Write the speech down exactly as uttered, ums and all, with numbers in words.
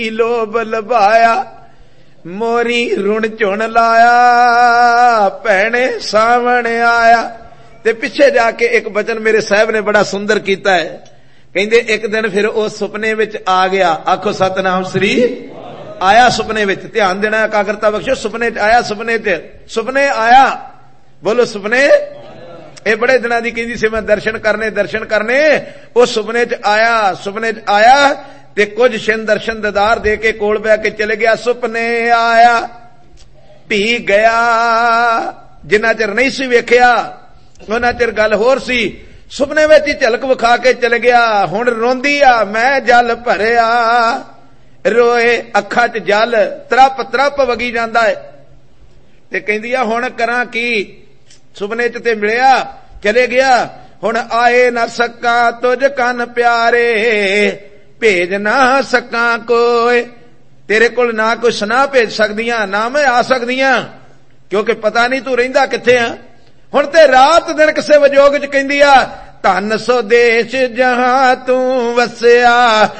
ਲੋਭ ਲਭਾਇਆ ਮੋਰੀ ਰੁਣ ਝੁਣ ਲਾਇਆ ਭੈਣੇ ਸਾਵਣ ਆਇਆ। ਤੇ ਪਿੱਛੇ ਜਾ ਕੇ ਇੱਕ ਬਚਨ ਮੇਰੇ ਸਾਹਿਬ ਨੇ ਬੜਾ ਸੁੰਦਰ ਕੀਤਾ ਹੈ। ਕਹਿੰਦੇ ਇੱਕ ਦਿਨ ਫਿਰ ਉਹ ਸੁਪਨੇ ਵਿੱਚ ਆ ਗਿਆ। ਆਖੋ ਸਤਨਾਮ ਸ੍ਰੀ ਆਇਆ ਸੁਪਨੇ ਵਿੱਚ। ਧਿਆਨ ਦੇਣਾ, ਇਕਾਗਰਤਾ ਬਖਸ਼ੋ। ਸੁਪਨੇ ਚ ਆਇਆ, ਸੁਪਨੇ ਚ ਸੁਪਨੇ ਆਇਆ। ਬੋਲੋ ਸੁਪਨੇ। ਇਹ ਬੜੇ ਦਿਨਾਂ ਦੀ ਕਹਿੰਦੀ ਸੀ ਮੈਂ ਦਰਸ਼ਨ ਕਰਨੇ ਦਰਸ਼ਨ ਕਰਨੇ। ਉਹ ਸੁਪਨੇ ਚ ਆਇਆ, ਸੁਪਨੇ ਚ ਆਇਆ ਤੇ ਕੁਝ ਛਿਨ ਦਰਸ਼ਨ ਦਿਦਾਰ ਦੇ ਕੇ ਕੋਲ ਬਹਿ ਕੇ ਚਲੇ ਗਿਆ। ਸੁਪਨੇ ਆਇਆ ਭੀ ਗਿਆ। ਜਿੰਨਾ ਚਿਰ ਨਹੀਂ ਸੀ ਵੇਖਿਆ ਉਹਨਾਂ ਚਿਰ ਗੱਲ ਹੋਰ ਸੀ। ਸੁਪਨੇ ਵਿੱਚ ਹੀ ਝਲਕ ਵਿਖਾ ਕੇ ਚਲੇ ਗਿਆ। ਹੁਣ ਰੋਂਦੀ ਆ ਮੈਂ ਜਲ ਭਰਿਆ। ਰੋਏ ਅੱਖਾਂ ਚ ਜਲ ਤਰਪ ਤਰਪ ਵਗੀ ਜਾਂਦਾ ਹੈ। ਤੇ ਕਹਿੰਦੀ ਆ ਹੁਣ ਕਰਾਂ ਕੀ। ਸੁਪਨੇ ਚ ਤੇ ਮਿਲਿਆ ਚਲੇ ਗਿਆ। ਹੁਣ ਆਏ ਨਾ ਸਕਾਂ ਤੁਝ ਕੰਨ ਪਿਆਰੇ ਭੇਜ ਨਾ ਸਕਾਂ ਕੋਈ। ਤੇਰੇ ਕੋਲ ਨਾ ਕੋਈ ਸੁਨਾ ਭੇਜ ਸਕਦੀਆਂ ਨਾ ਮੈਂ ਆ ਸਕਦੀਆਂ ਕਿਉਂਕਿ ਪਤਾ ਨਹੀਂ ਤੂੰ ਰਹਿੰਦਾ ਕਿੱਥੇ ਆ। ਹੁਣ ਤੇ ਰਾਤ ਦਿਨ ਕਿਸੇ ਵਿਜੋਗ ਚ ਕਹਿੰਦੀ ਆ ਧਨ ਸੋ ਦੇਸ਼ ਜਹਾਂ ਤੂੰ ਵਸਿਆ